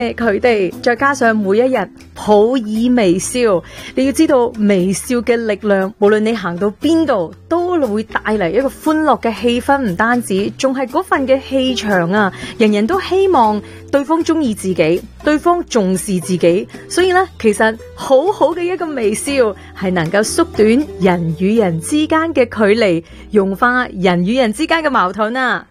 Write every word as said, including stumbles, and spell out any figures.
佢哋，再加上每一日抱以微笑，你要知道微笑嘅力量，無論你行到邊度都會帶嚟一個歡樂嘅氣氛，唔單止，仲係嗰份嘅氣場啊！人人都希望對方中意自己，對方重視自己，所以呢，其實好好嘅一個微笑係能夠縮短人與人之間嘅距離，融化人與人之間嘅矛盾啊！